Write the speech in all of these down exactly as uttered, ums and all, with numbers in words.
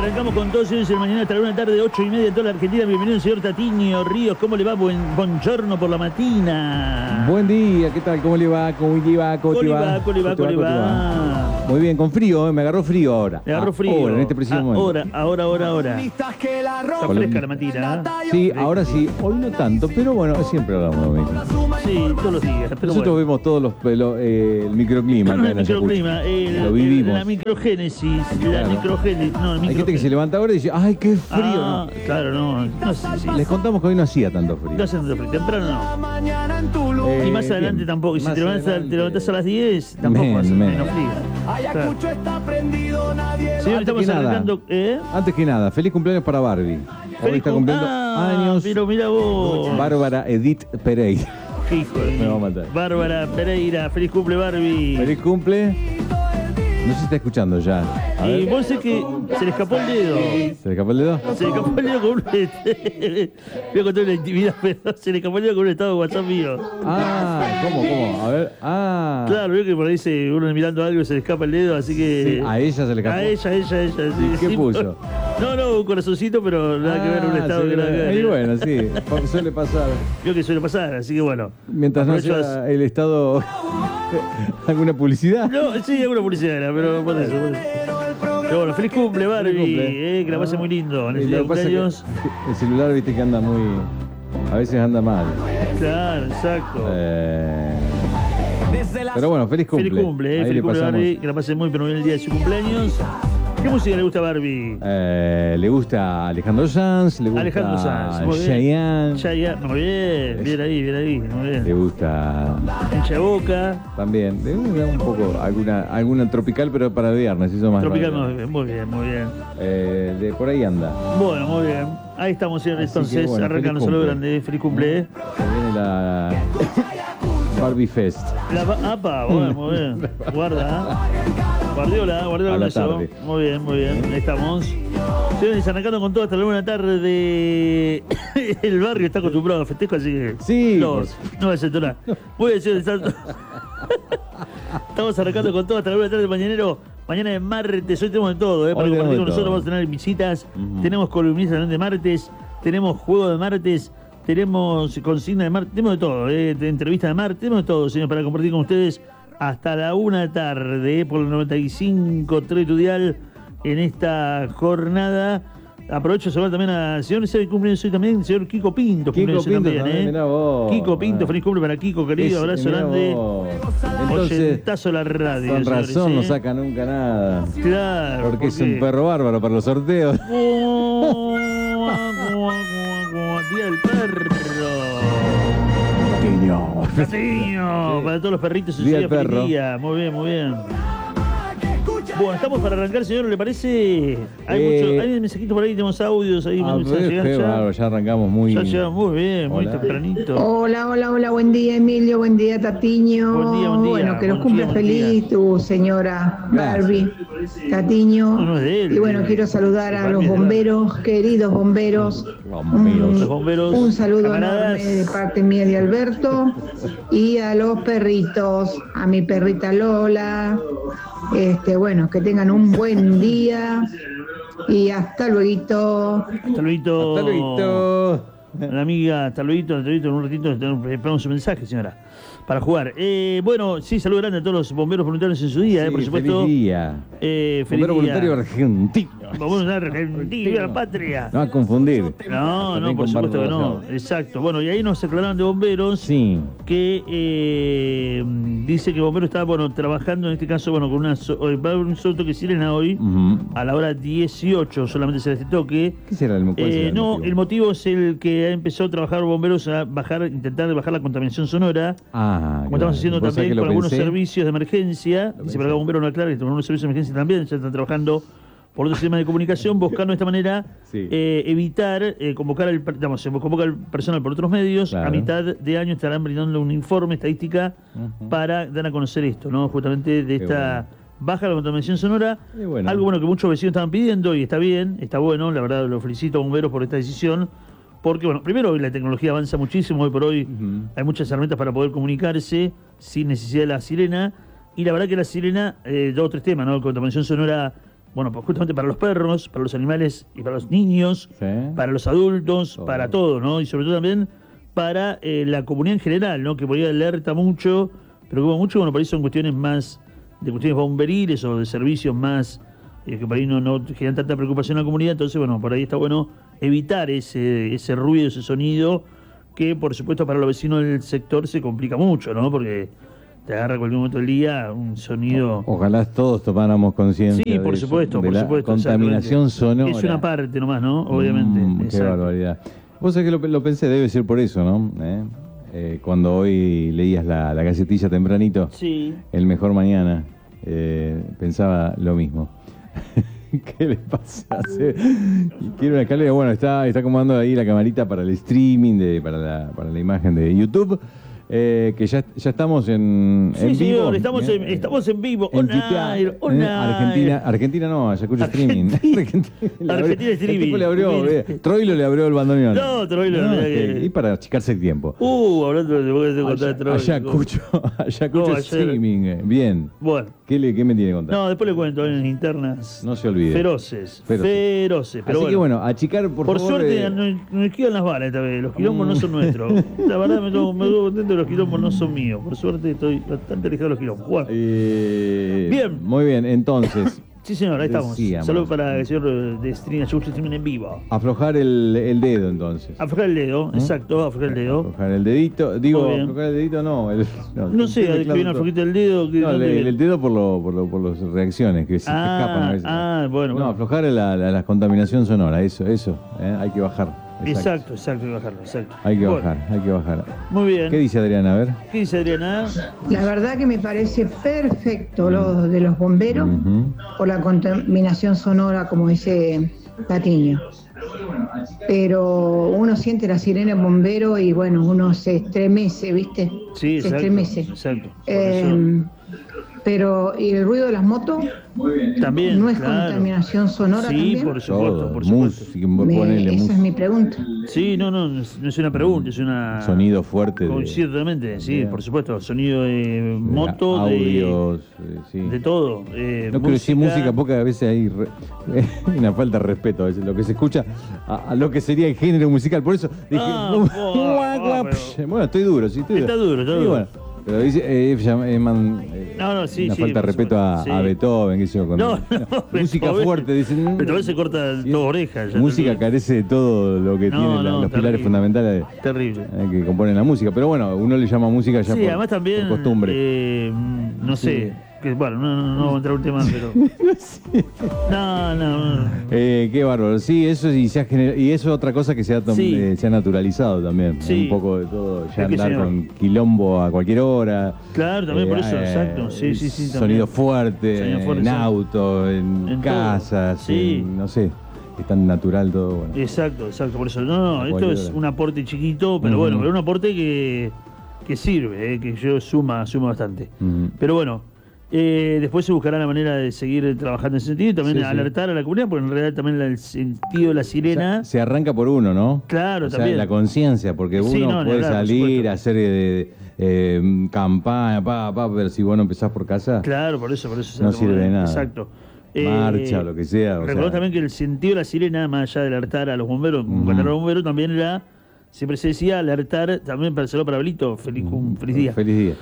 Arrancamos con todos ellos el mañana hasta la una tarde, ocho y media, toda la Argentina. Bienvenido, señor Tatiño Ríos. ¿Cómo le va? Buen buongiorno por la matina. Buen día, ¿qué tal? ¿Cómo le va? ¿Cómo le va? ¿Cómo te va? ¿Cómo le va? ¿Cómo le va? Muy bien, con frío, ¿eh? Me agarró frío ahora. Me agarró frío. Ahora, en este preciso momento. Ahora, ahora, ahora, ahora. Está fresca la matina, ¿eh? Sí, ahora sí. Hoy no tanto, pero bueno, siempre hablamos lo mismo. Sí, todos los días. Pero Nosotros bueno. vemos todos los pelos, eh, el microclima. No, acá el en microclima, el, Lo vivimos. el- la microgénesis, la Claro. microgénesis. No, el Hay gente que se microgénesis. levanta ahora y dice, ¡ay, qué frío! Ah, claro, no. No sé, sí. No. Les contamos que hoy no hacía tanto frío. No hace tanto frío. Temprano no. Eh, Y más adelante bien. tampoco. Y si Más te levantas, adelante. te levantás a las diez, tampoco Men, hace men. menos frío. Claro. Señor, Antes estamos que nada. arrancando. ¿Eh? Antes que nada, feliz cumpleaños para Barbie. Hoy Feliz está cum- cumpliendo ah, años. Pero mira vos. Bárbara Edith Pereira. Hijo de Me va a mí. matar. Bárbara Pereira, feliz cumple Barbie. Feliz cumple. No sé si está escuchando ya. A Y ver. vos sé que se le escapó el dedo. ¿Se le escapó el dedo? Se le escapó el dedo con un. Voy a contar la intimidad, pero se le escapó el dedo con un estado de WhatsApp mío. Ah, ¿cómo, cómo? A ver. Ah. Claro, veo que por ahí se, uno mirando algo y se le escapa el dedo, así que. Sí, a ella se le escapó. A ella, ella, ella. Sí, ¿Y qué sí, puso? No, no, un corazoncito, pero nada que ver, un Ah, estado sí, que nada que ver. Y bueno, sí, pa- suele pasar. Veo que suele pasar, así que bueno. Mientras no Aprovecho sea el estado. ¿Alguna publicidad? No, sí, alguna publicidad era, pero por eso, por eso. Pero bueno, feliz cumple, Barbie. Feliz cumple. Eh, que la pase muy lindo. En Y el lo día de que pasa es cumpleaños. que el celular, viste que anda muy. A veces anda mal. Claro, exacto. Eh, Pero bueno, feliz cumple. Feliz cumple, eh, Ahí feliz le cumple, pasamos. Barbie. Que la pase muy, pero bien el día de su cumpleaños. ¿Qué música le gusta a Barbie? Eh, le gusta Alejandro Sanz, le gusta Alejandro Sanz, muy bien. Chayanne, Chayanne, muy bien, bien ahí, bien ahí, muy le bien. gusta Hincha de Boca, también, le gusta un poco alguna alguna tropical, pero para viernes, eso más Tropical, raro. muy bien, muy bien, muy bien. Eh, de por ahí anda. Bueno, muy bien. Ahí estamos, señor. Así que, Entonces, bueno, arrancando, feliz saludo cumple. grande, feliz cumple. eh. Se viene la Barbie Fest. La ba- apa, bueno, muy bien. Guarda, ¿eh? Guardiola, Guardiola A con la eso. tarde. Muy bien, muy bien. Ahí estamos. Señores, arrancando con todo hasta la buena tarde. El barrio está acostumbrado a festejo, así que. Sí, No, por- no va a entonar. Muy bien, señores. está- Estamos arrancando con todo hasta la buena tarde, mañanero. Mañana es martes, hoy tenemos de todo, ¿eh? Para Hoy compartir tenemos con de nosotros, todo. vamos a tener visitas, Ujú. tenemos columnistas de martes, tenemos juego de martes, tenemos consigna de martes, tenemos de todo, ¿eh? De entrevista de martes, tenemos de todo, señor, para compartir con ustedes hasta la una tarde, ¿eh? Por el noventa y cinco tres Tudial en esta jornada. Aprovecho de saludar también al señor, ese cumpleaños hoy también, el señor Kiko Pinto, Kiko cumpleaños hoy Pinto también, también, ¿eh? mirá vos. Kiko Pinto, Ah. feliz cumple para Kiko, querido, Ese, abrazo mirá grande. vos. Entonces, Oyentazo a la radio. con señores, razón ¿eh? no saca nunca nada. Claro. Porque es ¿por qué? un perro bárbaro para los sorteos. Día del perro. Niño. Catiño, para todos los perritos, su Día día, del feliz perro. día. Muy bien, muy bien. Bueno, estamos para arrancar, señor, ¿le parece? Hay, Eh, mucho, hay mensajitos por ahí, tenemos audios ahí. A vamos a ver, llegar qué ya. bárbaro, ya arrancamos muy. Ya llegamos muy bien, muy Hola. tempranito. Hola, hola, hola, buen día Emilio, buen día Tatiño. Buen día, buen día, Bueno, que los buen cumpla día, buen feliz tu señora Gracias. Barbie, Tatiño. No, no es de él. Y bueno, quiero saludar a Barbie los es de bomberos, queridos bomberos. Bomberos. Un- Los bomberos, Un saludo camaradas. enorme de parte mía de Alberto. Y a los perritos, a mi perrita Lola. Este, bueno, que tengan un buen día. Y hasta luego. Hasta luego. Hasta luego. La amiga, hasta luego, hasta luego, en un ratito esperamos su mensaje, señora, para jugar. Eh, bueno, sí, saludo grande a todos los bomberos voluntarios en su día, Sí, eh, por supuesto. Feliz día. Eh, feliz Bombero día. voluntario argentino. Bomberos argentinos, viva la patria. No va a confundir. No, no, También por con supuesto que no. Bárbaro. Exacto. Bueno, y ahí nos aclararon de bomberos Sí. que eh, dice que bombero está, bueno, trabajando en este caso, bueno, con una so- hoy va a haber un solo toque de sirena hoy Ujú. a la hora dieciocho, solamente será este toque. ¿Qué será el, cuál será Eh, el no, motivo? el motivo es el que ha empezado a trabajar bomberos a bajar, intentar bajar la contaminación sonora, Ah, como estamos haciendo Vos sabés también que lo con algunos pensé. servicios de emergencia. Lo Dice pensé. para acá bomberos no aclara que con algunos servicios de emergencia también ya están trabajando por otros sistemas de comunicación, buscando de esta manera Sí. eh, evitar eh, convocar al per- digamos, se convoca al personal por otros medios. Claro. A mitad de año estarán brindando un informe estadística Ujú. para dar a conocer esto, ¿no? Justamente de Qué esta bueno. baja la contaminación sonora. Qué bueno. Algo bueno que muchos vecinos estaban pidiendo y está bien, está bueno. La verdad, los felicito a bomberos por esta decisión. Porque, bueno, primero hoy la tecnología avanza muchísimo, hoy por hoy Ujú. hay muchas herramientas para poder comunicarse sin necesidad de la sirena. Y la verdad que la sirena, eh, dos o tres temas, ¿no? Contaminación sonora bueno, pues justamente para los perros, para los animales y para los niños, Sí. para los adultos, Todo. para todo, ¿no? Y sobre todo también para eh, la comunidad en general, ¿no? Que por ahí alerta mucho, preocupa mucho, bueno, por ahí son cuestiones más de cuestiones bomberiles o de servicios más eh, que por ahí no, no generan tanta preocupación a la comunidad, entonces, bueno, por ahí está bueno evitar ese, ese ruido, ese sonido, que por supuesto para los vecinos del sector se complica mucho, ¿no? Porque te agarra cualquier momento del día un sonido... Ojalá todos tomáramos conciencia Sí, por de eso, supuesto, de por la supuesto. contaminación exactamente. sonora. Es una parte nomás, ¿no? Obviamente. Mm, qué exacto. barbaridad. Vos sabés que lo, lo pensé, debe ser por eso, ¿no? ¿Eh? Eh, cuando hoy leías la, la gacetilla tempranito, Sí. El Mejor Mañana, eh, pensaba lo mismo. ¿Qué le pasa? Se- Quiero una escalera. Bueno, está, está acomodando ahí la camarita para el streaming, de, para, la, para la imagen de YouTube. Eh, que ya, ya estamos en, Sí, en señor, vivo. estamos ¿eh? en- estamos en vivo. En On Twitter, air, on ¿eh? air. Argentina, Argentina no, Ayacucho Streaming. Argentina- Argentina, le abrió- Argentina Streaming. El tipo le abrió, Mire. eh, Troilo le abrió el bandoneón. No, Troilo, No, mirá que- que- Y para achicarse el tiempo. Uh, hablando de vos que te contar de Troilo. Ayacucho, Ayacucho No, ayer- Streaming. eh, Bien. Bueno, ¿Qué, le, ¿Qué me tiene que contar? no, después le cuento en internas. No se olvide. Feroces. Feroces. Feroces. Pero Así bueno. que bueno, achicar por, Por favor. suerte eh, no, no quedan las balas esta vez, los quilombos Mm. no son nuestros. La verdad me estoy me estoy contento de los quilombos no son míos. Por suerte estoy bastante alejado de los quilombos. Bueno, eh, Bien. Muy bien, entonces, sí señor, ahí estamos. decíamos. Saludos para el señor de Strina Chuchi Streaming en vivo. aflojar el, el dedo entonces. Aflojar el dedo, exacto, aflojar el dedo. Aflojar el dedito. Digo, Muy bien. aflojar el dedito no. El, No sé, estoy ¿a qué viene mezclando aflojito el dedo? ¿Qué- todo. No, dónde el, viene? el dedo por, lo, por, lo, por las reacciones que se te Ah, escapan a veces. ah, bueno, No, bueno. aflojar la, la, la contaminación sonora, eso, eso. ¿eh? Hay que bajar. Exacto, exacto, hay que bajarlo, exacto. Hay que Bueno, bajar, hay que bajar. Muy bien. ¿Qué dice Adriana? A ver. ¿Qué dice Adriana? La verdad que me parece perfecto lo de los bomberos Ujú. por la contaminación sonora, como dice Patiño. Pero uno siente la sirena de bombero y bueno, uno se estremece, ¿viste? Sí, se exacto. estremece. Exacto. Por Eh, pero, ¿y el ruido de las motos? eso, también. ¿No es claro. contaminación sonora Sí, también? por supuesto, Todo, por supuesto. música, Me- ponele esa música. es mi pregunta. Sí, no, no, no es, no es una pregunta, es una... Sonido fuerte de- Coincido totalmente, sí, Bien. por supuesto. Sonido de de moto, de, audios, eh, sí. de todo. eh, No quiero decir música porque a veces hay re- una falta de respeto a veces, lo que se escucha a, a lo que sería el género musical. Por eso dije, Ah, "Uh, buah, guau, buah, guau", pero- bueno, estoy duro, sí, estoy Está duro, está Sí, duro. bueno, pero dice, eh, es llam- es man- eh, No, no, sí, una sí, falta de por respeto a, supuesto, a sí. Beethoven, qué sé yo, con- No, no, música Beethoven- fuerte, dicen. "Mm, Beethoven se corta y- dos orejas, ya Música te- carece de todo lo que No, tiene la- no, los pilares terrible. fundamentales Terrible. eh, que componen la música. Pero bueno, uno le llama música ya Sí, por, además también, por costumbre. eh, no sé, que, bueno, no, no, no vamos a entrar en un tema, pero... No, no, no. Eh, qué bárbaro. Sí, eso y, se ha gener- y eso es otra cosa que se ha, tom- Sí. eh, se ha naturalizado también. Sí. Un poco de todo. Ya Es que, andar señor. con quilombo a cualquier hora. Claro, también por eso, exacto. Sí, sí, sí, también. Sonido fuerte, Sonido fuerte, en sí. auto, en, En todo. casas, Sí. en- no sé. Es tan natural todo. Bueno. Exacto, exacto, por eso. No, no, A esto cualquier es hora. un aporte chiquito, pero Ujú. bueno, pero un aporte que, que sirve, eh, que yo suma, suma bastante. Ujú. Pero bueno, eh, después se buscará la manera de seguir trabajando en ese sentido y también Sí, sí. alertar a la comunidad, porque en realidad también la- el sentido de la sirena... Se, se arranca por uno, ¿no? Claro, O sea, también. la conciencia, porque uno Sí, no, ni puede hablar, por salir, supuesto. hacer eh, eh, campaña, pa, pa, pero si vos no empezás por casa, Claro, por eso, por eso. No exacto, sirve de nada. Exacto. marcha, lo que sea. o Recordó sea, también que el sentido de la sirena, más allá de alertar a los bomberos, Ujú. cuando era bombero, también era, siempre se decía, alertar también para hacerlo para Belito. Feliz, cum- feliz día. Feliz día.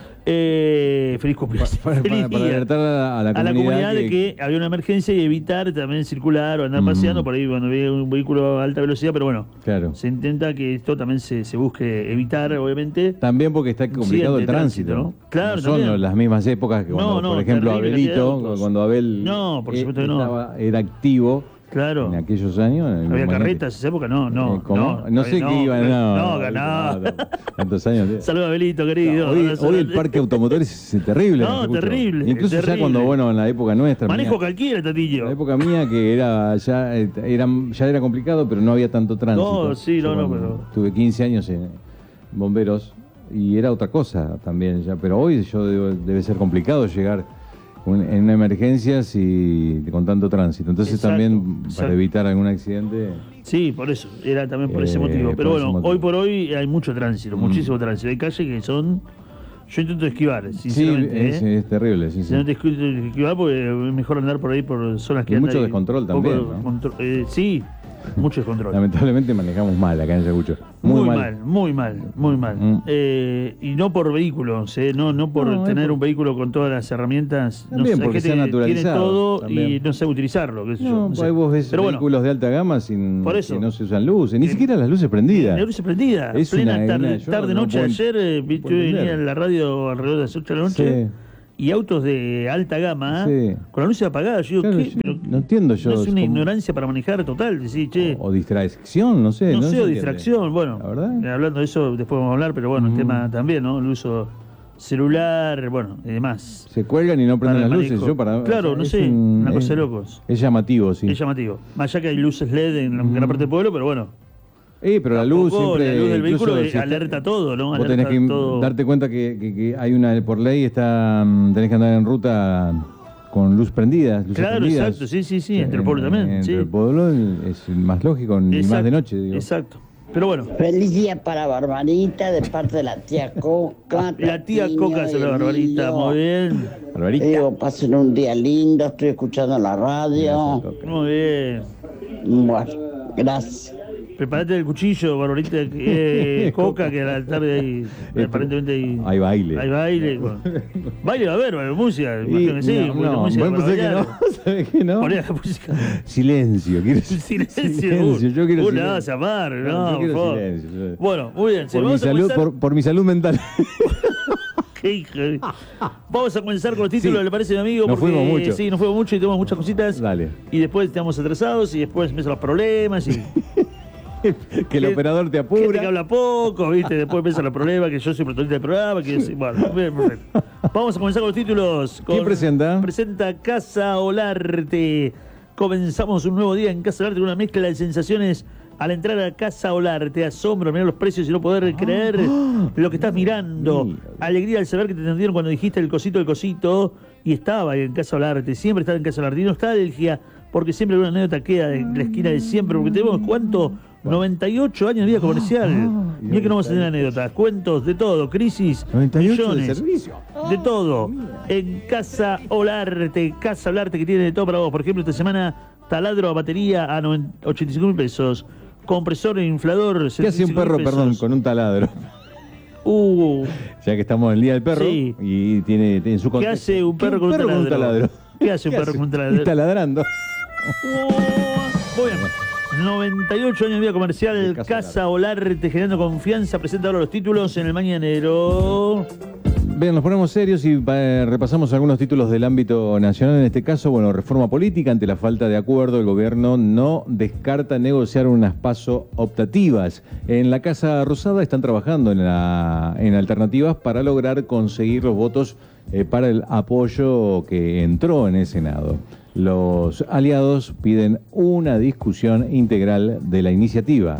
Eh, feliz cumpleaños. Para, Feliz para- para día. alertar a la, a la a la comunidad, comunidad de que había una emergencia y evitar también circular o andar Ujú. paseando por ahí cuando había un vehículo a alta velocidad, pero bueno, Claro. se intenta que esto también se, se busque evitar, obviamente. También porque está complicado el Accidente, tránsito, tránsito, ¿no? ¿no? Claro, No son también. las mismas épocas que cuando, No, no, por ejemplo, terrible cantidad de Abelito, autos. cuando Abel No, por eh, supuesto que no. estaba- era activo Claro. en aquellos años. en- ¿Había imagínate. carretas en esa época? No, no. Eh, ¿cómo? No, No sé no, qué iban, no. No, no, no. no, Tantos años. tío. Saludos a Belito, querido. Hoy, Abrazo hoy el grande. parque automotor es terrible. No, escucho. terrible, Incluso ya terrible. cuando, bueno, en la época nuestra. Manejo mía- cualquiera, En la Tatillo. época mía que era ya, eh, era ya era complicado, pero no había tanto tránsito. No, sí, Yo no, no, cuando pero- Tuve quince años en bomberos y era otra cosa también ya, pero hoy yo debo- debe ser complicado llegar un- en una emergencia si, con tanto tránsito. Entonces Exacto, también para exacto. evitar algún accidente. Sí, por eso. Era también por ese Eh, motivo. por Pero ese bueno, motivo. hoy por hoy hay mucho tránsito, Mm. muchísimo tránsito. Hay calles que son Yo intento esquivar, Sí, sinceramente. es, ¿eh? es terrible, sí, sí. Intento esquivar porque es mejor andar por ahí por zonas que Y andan mucho ahí descontrol un poco también, de ¿no? contro- eh, sí, mucho descontrol. Lamentablemente manejamos mal acá en Ayacucho. Muy, mal. muy mal, muy mal. Mm. Eh, y no por vehículos, eh, no, no por No, es tener por- un vehículo con todas las herramientas. También, no, hay porque gente se ha que tiene naturalizado todo y también. no sabe utilizarlo. Qué sé yo, No, no sé. ahí vos ves Pero bueno, vehículos de alta gama sin Por eso. que no se usan luces, ni Que- siquiera las luces prendidas. la luz se prendida, Es plena una- tarde, una- yo tarde no noche puedo- ayer, eh, no vi- puedo yo venía entender. en la radio alrededor de las ocho de la noche. Sí. Y autos de alta gama Sí. con la luz apagada. Yo digo, Claro, ¿qué? yo Pero, no entiendo yo, ¿no es una es como- ignorancia para manejar total? Decir, che, O distracción, no sé. no, no sé, se o entiende. distracción. Bueno, ¿La verdad? eh, hablando de eso, después vamos a hablar, pero bueno, el Mm. tema también, ¿no? El uso celular, bueno, y demás. Se cuelgan y no prenden Para las el luces. manejo. Yo para, Claro, no es sé, un- una es- cosa de locos. Es llamativo, sí. Es llamativo. Más allá que hay luces L E D en la gran parte del pueblo, pero bueno. Eh, pero la luz Tampoco siempre. la luz del incluso vehículo si está- alerta todo, ¿no? Vos Alerta tenés que todo. darte cuenta que, que- que hay una, por ley, está mm, tenés que andar en ruta con luz prendida. luces Claro, prendidas. exacto, sí, sí, sí, entre el pueblo En- también, Entre sí. el pueblo es más lógico, y más Exacto, de noche. Digo. Exacto. Pero bueno, Feliz día para Barbarita de parte de la tía Coca. la tía Pepino Coca y se la barbarita, Emilio. muy bien. Barbarita. Digo, pasen un día lindo, estoy escuchando la radio. Muy bien. Bueno, gracias. Prepárate el cuchillo, barbarita, eh, Coca, que a la tarde hay, Este, aparentemente hay, hay baile. Hay baile. Con- baile va a haber, va a haber música, Y- imagino que sí, no, porque la no, música vos para pensás que bailar. no, ¿sabés que no? Poné la música. Silencio, quiero Silencio. silencio, yo quiero Una silencio. vas a amar, No, no, yo por quiero favor. silencio, yo- Bueno, muy bien. sí, Por mi, vamos a salud, comenzar- por, por mi salud mental. Qué hijo de- Vamos a comenzar con los títulos, Sí. ¿le parece, mi amigo? Nos Porque, fuimos mucho. Sí, nos fuimos mucho y tenemos muchas cositas. Dale. Y después estamos atrasados y después empiezan los problemas y Que el Que- operador te gente que apura. habla poco, ¿viste? Después empiezan los problemas, que yo soy protagonista del programa, que es- bueno, bien, perfecto. Vamos a comenzar con los títulos. Con- ¿Quién presenta? Presenta Casa Olarte. Comenzamos un nuevo día en Casa Olarte con una mezcla de sensaciones al entrar a Casa Olarte. Asombro, mirar los precios y no poder creer lo que estás mirando. Mira. Alegría al saber que te entendieron cuando dijiste el cosito del cosito y estaba ahí en Casa Olarte. Siempre estaba en Casa Olarte. Y nostalgia, porque siempre una anécdota queda en la esquina de siempre, porque tenemos cuánto. noventa y ocho años de vida comercial. Mira que no vamos a tener anécdotas, cuentos, de todo, crisis, noventa y ocho de millones, servicio. de todo. En Casa Olarte, Casa Olarte que tiene de todo para vos. Por ejemplo, esta semana, taladro a batería a ochenta y cinco mil pesos. Compresor e inflador, ¿Qué hace un setenta y cinco mil perro, pesos. perdón, con un taladro? Uh, Ya que estamos en el día del perro Sí. y tiene, tiene en su ¿Qué contexto- hace un perro con un taladro? taladro? ¿Qué hace un perro con un taladro? Y está ladrando. Muy bien. noventa y ocho años de vida comercial, Casa Casa Olarte, generando confianza. Presenta ahora los títulos en el Mañanero. Bien, nos ponemos serios y eh, repasamos algunos títulos del ámbito nacional. En este caso, bueno, reforma política. Ante la falta de acuerdo, el gobierno no descarta negociar unas PASO optativas. En la Casa Rosada están trabajando en, la, en alternativas para lograr conseguir los votos eh, para el apoyo que entró en el Senado. Los aliados piden una discusión integral de la iniciativa.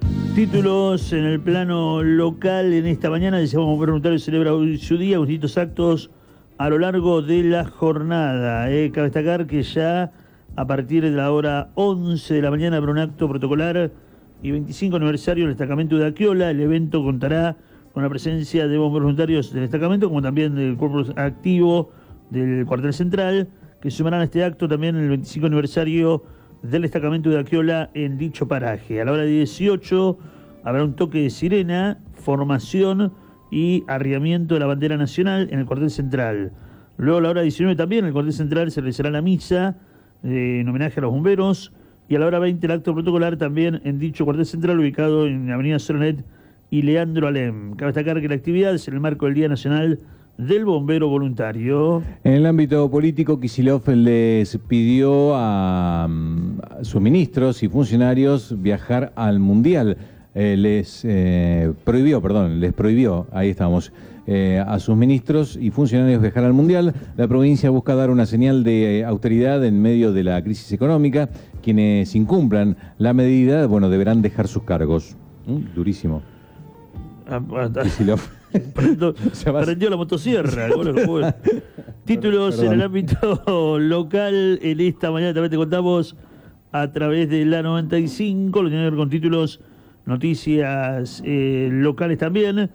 Títulos en el plano local. En esta mañana, el Sistema Bombero Voluntario celebra hoy su día con distintos actos a lo largo de la jornada. Eh, cabe destacar que ya a partir de la hora once de la mañana habrá un acto protocolar y veinticinco aniversario del destacamento de Aquiola. El evento contará con la presencia de bomberos voluntarios del destacamento, como también del cuerpo activo del cuartel central, que sumarán a este acto también el veinticinco aniversario del destacamento de Aquiola en dicho paraje. A la hora dieciocho habrá un toque de sirena, formación y arriamiento de la bandera nacional en el cuartel central. Luego a la hora diecinueve también en el cuartel central se realizará la misa eh, en homenaje a los bomberos, y a la hora veinte el acto protocolar también en dicho cuartel central ubicado en la avenida Soronet y Leandro Alem. Cabe destacar que la actividad es en el marco del Día Nacional del Bombero Voluntario. En el ámbito político, Kicillof les pidió a, a sus ministros y funcionarios viajar al Mundial. Eh, les eh, prohibió, perdón, les prohibió, ahí estamos, eh, a sus ministros y funcionarios viajar al Mundial. La provincia busca dar una señal de austeridad en medio de la crisis económica. Quienes incumplan la medida, bueno, deberán dejar sus cargos. ¿Mm? Durísimo. Ah, ah, Kicillof. Prendió, Se va- prendió la motosierra. Bueno, no puedo. Títulos Perdón. en el ámbito local. En esta mañana también te contamos a través de la noventa y cinco. Lo tiene que ver con títulos, noticias eh, locales también.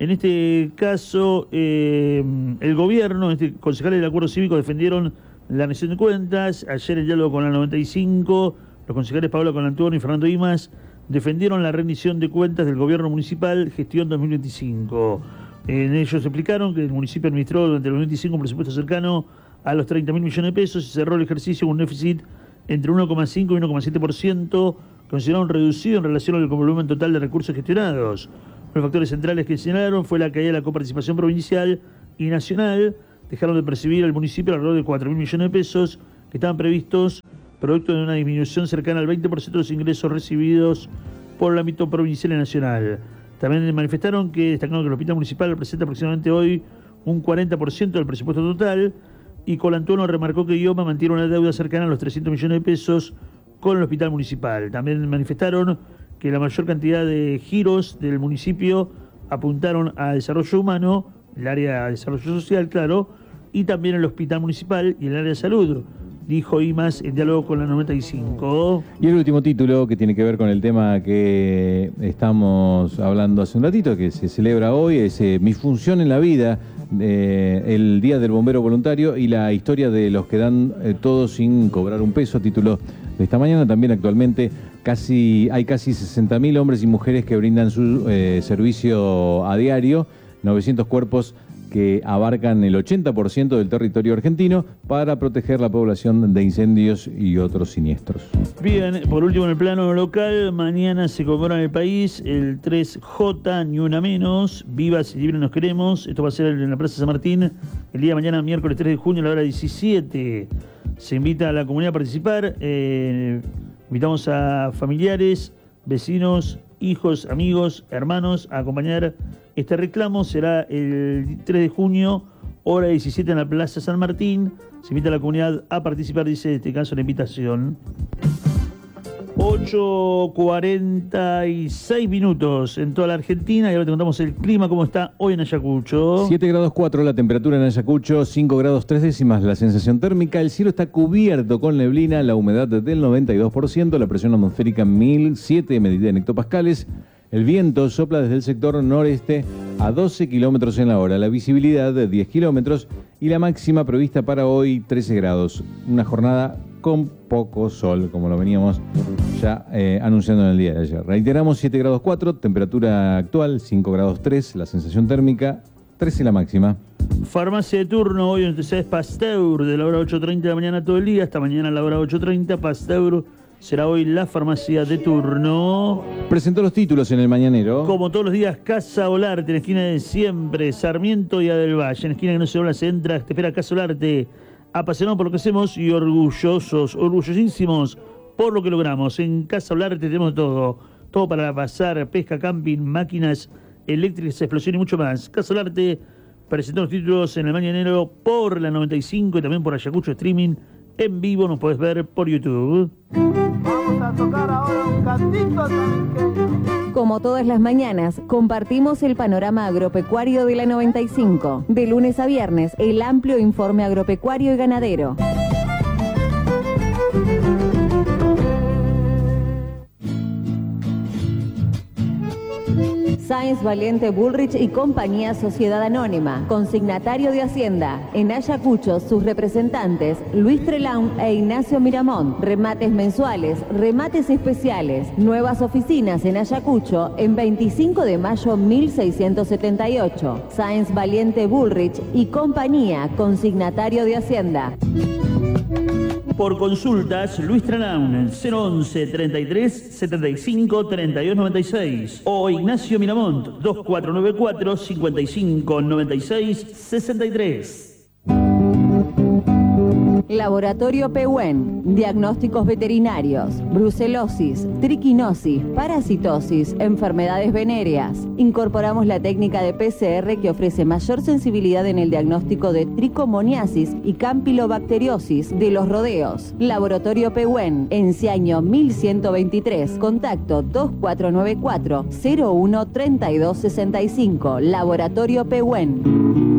En este caso, eh, el gobierno, este, concejales del Acuerdo Cívico defendieron la rendición de cuentas. Ayer en diálogo con la noventa y cinco, los concejales Paola Colantuono y Fernando Imas defendieron la rendición de cuentas del gobierno municipal gestión dos mil veinticinco. En ellos explicaron que el municipio administró durante el dos mil veinticinco un presupuesto cercano a los treinta mil millones de pesos y cerró el ejercicio con un déficit entre uno coma cinco y uno coma siete por ciento, consideraron reducido en relación al volumen total de recursos gestionados. Los factores centrales que señalaron fue la caída de la coparticipación provincial y nacional. Dejaron de percibir al municipio alrededor de cuatro mil millones de pesos que estaban previstos, producto de una disminución cercana al veinte por ciento de los ingresos recibidos por el ámbito provincial y nacional. También manifestaron que destacaron que el hospital municipal representa aproximadamente hoy un cuarenta por ciento del presupuesto total, y Colantuono remarcó que IOMA mantiene una deuda cercana a los trescientos millones de pesos con el hospital municipal. También manifestaron que la mayor cantidad de giros del municipio apuntaron al desarrollo humano, el área de desarrollo social, claro, y también el hospital municipal y el área de salud, dijo Imas en diálogo con la noventa y cinco. Y el último título, que tiene que ver con el tema que estamos hablando hace un ratito, que se celebra hoy, es eh, Mi función en la vida, eh, el Día del Bombero Voluntario y la historia de los que dan eh, todo sin cobrar un peso, título de esta mañana. También actualmente casi hay casi sesenta mil hombres y mujeres que brindan su eh, servicio a diario, novecientos cuerpos que abarcan el ochenta por ciento del territorio argentino para proteger la población de incendios y otros siniestros. Bien, por último en el plano local, mañana se conmemora en el país el tres J, ni una menos, vivas y libres nos queremos. Esto va a ser en la Plaza San Martín el día de mañana, miércoles tres de junio, a la hora diecisiete. Se invita a la comunidad a participar, eh, invitamos a familiares, vecinos, hijos, amigos, hermanos a acompañar este reclamo. Será el tres de junio, hora diecisiete en la Plaza San Martín. Se invita a la comunidad a participar, dice en este caso la invitación. ocho cuarenta y seis minutos en toda la Argentina y ahora te contamos el clima, cómo está hoy en Ayacucho. siete grados cuatro la temperatura en Ayacucho, cinco grados tres décimas la sensación térmica, el cielo está cubierto con neblina, la humedad del noventa y dos por ciento, la presión atmosférica mil siete medida en hectopascales, el viento sopla desde el sector noreste a doce kilómetros en la hora, la visibilidad de diez kilómetros y la máxima prevista para hoy trece grados, una jornada con poco sol, como lo veníamos ya eh, anunciando en el día de ayer. Reiteramos, siete grados cuatro, temperatura actual, cinco grados tres, la sensación térmica, trece la máxima. Farmacia de turno, hoy en es Pasteur, de la hora ocho treinta de la mañana todo el día, hasta mañana a la hora ocho treinta, Pasteur será hoy la farmacia de turno. Presentó los títulos en el Mañanero. Como todos los días, Casa Olarte, en la esquina de siempre, Sarmiento y Del Valle, en la esquina que no se habla, se entra, te espera Casa Olarte, apasionados por lo que hacemos y orgullosos, orgullosísimos por lo que logramos. En Casa Olarte tenemos todo, todo para pasar, pesca, camping, máquinas eléctricas, explosión y mucho más. Casa Olarte presentó los títulos en el Mañanero por la noventa y cinco y también por Ayacucho Streaming. En vivo nos podés ver por YouTube. Vamos a tocar ahora un cantito sanqueño. Como todas las mañanas, compartimos el panorama agropecuario de la noventa y cinco. De lunes a viernes, el amplio informe agropecuario y ganadero. Sáenz Valiente Bullrich y Compañía Sociedad Anónima, consignatario de Hacienda. En Ayacucho, sus representantes, Luis Trelaun e Ignacio Miramont. Remates mensuales, remates especiales. Nuevas oficinas en Ayacucho, en veinticinco de mayo mil seiscientos setenta y ocho. Sáenz Valiente Bullrich y Compañía, consignatario de Hacienda. Por consultas, Luis Trelaun, cero once, treinta y tres, setenta y cinco, treinta y dos, noventa y seis. O Ignacio Miramont, dos cuatro nueve cuatro, cincuenta y cinco, noventa y seis, sesenta y tres. Laboratorio Pehuen, diagnósticos veterinarios, brucelosis, triquinosis, parasitosis, enfermedades venéreas. Incorporamos la técnica de P C R que ofrece mayor sensibilidad en el diagnóstico de tricomoniasis y campilobacteriosis de los rodeos. Laboratorio Pehuen, Enciaño mil ciento veintitrés, contacto dos cuatro nueve cuatro, cero uno, treinta y dos, sesenta y cinco. Laboratorio Pehuen.